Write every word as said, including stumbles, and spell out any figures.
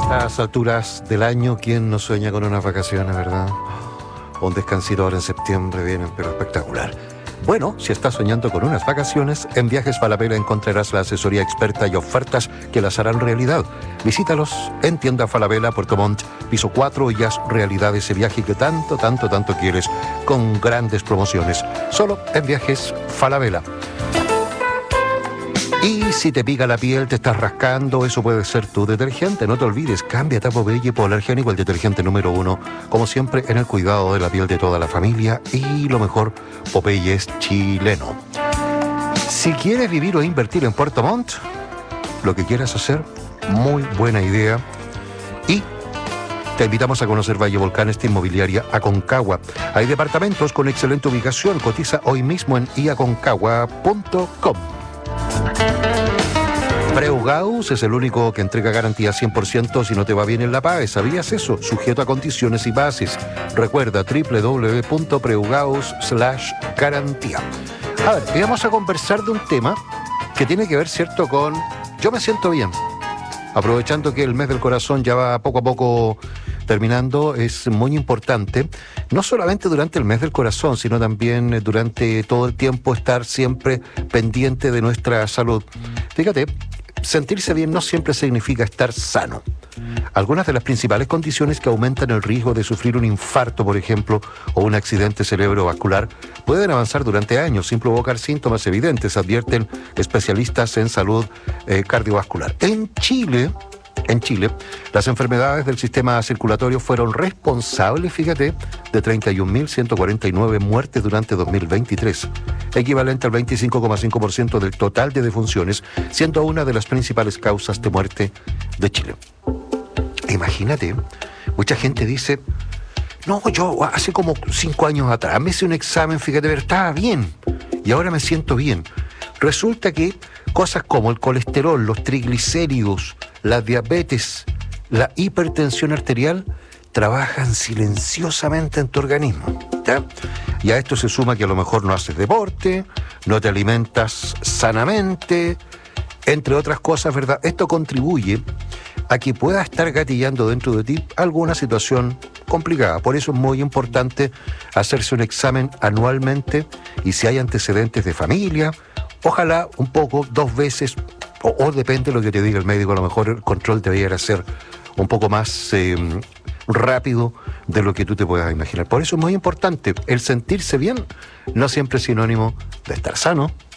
A estas alturas del año, ¿quién no sueña con unas vacaciones, verdad? Un descansito ahora en septiembre vienen, pero espectacular. Bueno, si estás soñando con unas vacaciones, en Viajes Falabella encontrarás la asesoría experta y ofertas que las harán realidad. Visítalos en Tienda Falabella, Puerto Montt, piso cuatro, y haz realidad ese viaje que tanto, tanto, tanto quieres, con grandes promociones. Solo en Viajes Falabella. Y si te pica la piel, te estás rascando, eso puede ser tu detergente. No te olvides, cámbiate a Popeye hipoalergénico, el detergente número uno. Como siempre, en el cuidado de la piel de toda la familia. Y lo mejor, Popeye es chileno. Si quieres vivir o invertir en Puerto Montt, lo que quieras hacer, muy buena idea. Y te invitamos a conocer Valle Volcanes de Inmobiliaria Aconcagua. Hay departamentos con excelente ubicación. Cotiza hoy mismo en i aconcagua punto com. Preugaus es el único que entrega garantía cien por ciento si no te va bien en la PAE. ¿Sabías eso? Sujeto a condiciones y bases. Recuerda doble u doble u doble u punto preugaus slash garantía. A ver, hoy vamos a conversar de un tema que tiene que ver, ¿cierto?, con yo me siento bien. Aprovechando que el mes del corazón ya va poco a poco terminando, es muy importante, no solamente durante el mes del corazón, sino también durante todo el tiempo estar siempre pendiente de nuestra salud. Fíjate, sentirse bien no siempre significa estar sano. Algunas de las principales condiciones que aumentan el riesgo de sufrir un infarto, por ejemplo, o un accidente cerebrovascular, pueden avanzar durante años sin provocar síntomas evidentes, advierten especialistas en salud eh, cardiovascular. En Chile, en Chile, las enfermedades del sistema circulatorio fueron responsables, fíjate, de treinta y un mil ciento cuarenta y nueve muertes durante dos mil veintitrés, equivalente al veinticinco coma cinco por ciento del total de defunciones, siendo una de las principales causas de muerte de Chile. Imagínate, mucha gente dice, no, yo hace como cinco años atrás me hice un examen, fíjate, pero estaba bien, y ahora me siento bien. Resulta que cosas como el colesterol, los triglicéridos, la diabetes, la hipertensión arterial, trabajan silenciosamente en tu organismo, ¿ya? Y a esto se suma que a lo mejor no haces deporte, no te alimentas sanamente, entre otras cosas, ¿verdad? Esto contribuye a que pueda estar gatillando dentro de ti alguna situación complicada. Por eso es muy importante hacerse un examen anualmente, y si hay antecedentes de familia, ojalá un poco, dos veces, o, o depende de lo que te diga el médico, a lo mejor el control debería ser un poco más eh, rápido de lo que tú te puedas imaginar. Por eso es muy importante, el sentirse bien no siempre es sinónimo de estar sano.